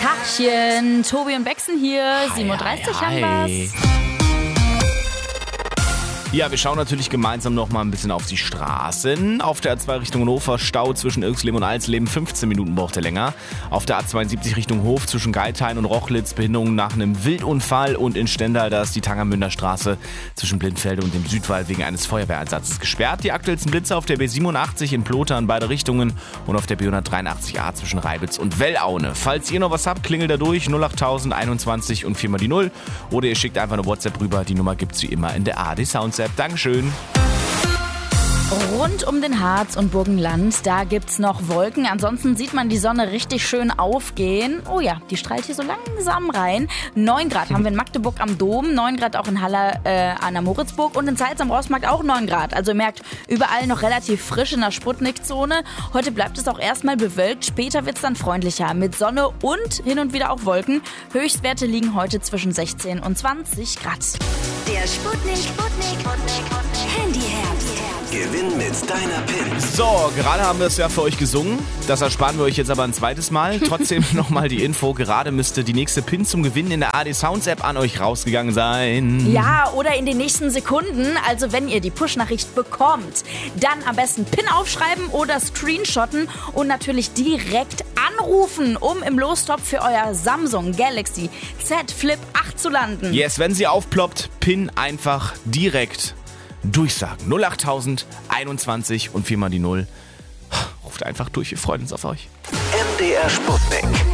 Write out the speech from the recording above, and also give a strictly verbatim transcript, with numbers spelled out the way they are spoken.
Tachchen, Tobi und Bexen hier, sieben Uhr dreißig haben wir's. Ja, wir schauen natürlich gemeinsam noch mal ein bisschen auf die Straßen. Auf der A zwei Richtung Hannover Stau zwischen Irxleben und Alsleben, fünfzehn Minuten braucht er länger. Auf der A zweiundsiebzig Richtung Hof zwischen Geithain und Rochlitz Behinderungen nach einem Wildunfall. Und in Stendal, da ist die Tangermünder Straße zwischen Blindfelde und dem Südwall wegen eines Feuerwehreinsatzes gesperrt. Die aktuellsten Blitze auf der B siebenundachtzig in Plotha in beide Richtungen und auf der B hundertdreiundachtzig A zwischen Reibitz und Wellaune. Falls ihr noch was habt, klingelt da durch null acht tausend einundzwanzig und viermal die Null. Oder ihr schickt einfach eine WhatsApp rüber. Die Nummer gibt's wie immer in der A R D Sounds App. Dankeschön. Rund um den Harz und Burgenland, da gibt's noch Wolken. Ansonsten sieht man die Sonne richtig schön aufgehen. Oh ja, die strahlt hier so langsam rein. neun Grad haben wir in Magdeburg am Dom, neun Grad auch in Halle äh, an der Moritzburg und in Zeitz am Rossmarkt auch neun Grad. Also ihr merkt, überall noch relativ frisch in der Sputnik-Zone. Heute bleibt es auch erstmal bewölkt, später wird's dann freundlicher mit Sonne und hin und wieder auch Wolken. Höchstwerte liegen heute zwischen sechzehn und zwanzig Grad. Der Sputnik, Sputnik, Handy-Herbst. Gewinn mit deiner P I N. So, gerade haben wir es ja für euch gesungen. Das ersparen wir euch jetzt aber ein zweites Mal. Trotzdem nochmal die Info. Gerade müsste die nächste P I N zum Gewinnen in der A R D Sounds App an euch rausgegangen sein. Ja, oder in den nächsten Sekunden. Also wenn ihr die Push-Nachricht bekommt, dann am besten P I N aufschreiben oder screenshotten und natürlich direkt anrufen, um im Lostopf für euer Samsung Galaxy Z Flip acht zu landen. Yes, wenn sie aufploppt, P I N einfach direkt durchsagen. null acht tausend einundzwanzig und viermal die Null. Ruft einfach durch, wir freuen uns auf euch. M D R Sputnik.